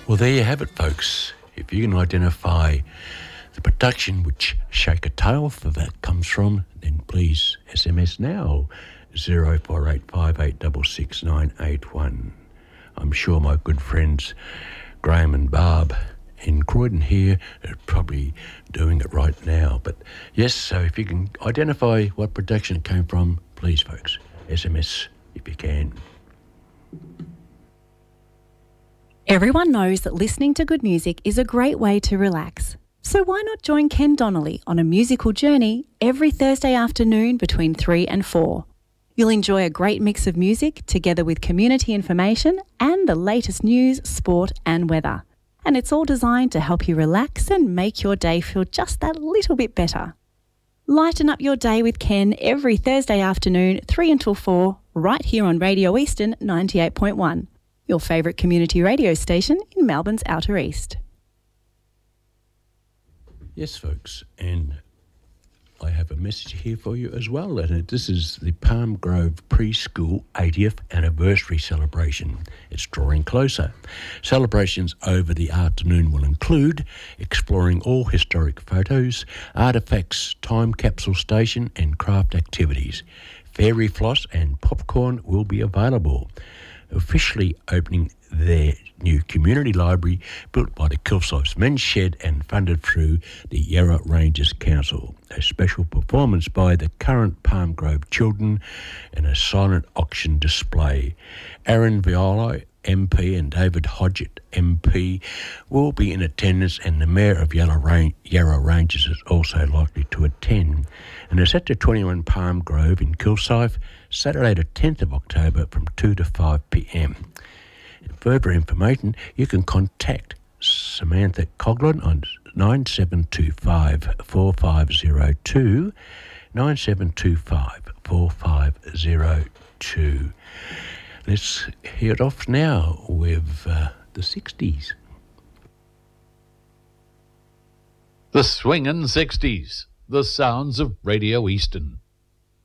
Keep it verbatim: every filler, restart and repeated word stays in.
Well, there you have it, folks. If you can identify the production which Shake a Tail for that comes from, then please S M S now, zero four eight five eight six six nine eight one. I'm sure my good friends Graham and Barb in Croydon here are probably doing it right now. But yes, so if you can identify what production it came from, please, folks, S M S if you can. Everyone knows that listening to good music is a great way to relax. So why not join Ken Donnelly on a musical journey every Thursday afternoon between three and four? You'll enjoy a great mix of music together with community information and the latest news, sport and weather. And it's all designed to help you relax and make your day feel just that little bit better. Lighten up your day with Ken every Thursday afternoon, three until four, right here on Radio Eastern ninety-eight point one, your favourite community radio station in Melbourne's Outer East. Yes, folks, and I have a message here for you as well, and this is the Palm Grove Preschool eightieth Anniversary Celebration. It's drawing closer. Celebrations over the afternoon will include exploring all historic photos, artefacts, time capsule station and craft activities. Fairy floss and popcorn will be available. Officially opening their new community library built by the Kilsyth Men's Shed and funded through the Yarra Ranges Council. A special performance by the current Palm Grove children and a silent auction display. Aaron Viola, M P, and David Hodgett, M P, will be in attendance, and the Mayor of Yarra, Range, Yarra Ranges is also likely to attend. And it's at the twenty-one Palm Grove in Kilsyth, Saturday the tenth of October from two to five p m. For further information, you can contact Samantha Coughlin on nine seven two five, four five zero two, nine seven two five, four five zero two. Let's hear it off now with uh, the sixties. The swingin' sixties, the sounds of Radio Eastern.